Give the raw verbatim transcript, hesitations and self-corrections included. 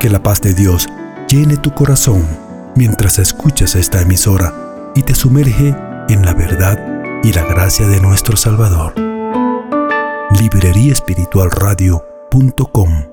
Que la paz de Dios llene tu corazón mientras escuchas esta emisora y te sumerge en la verdad y la gracia de nuestro Salvador. librería espiritual radio punto com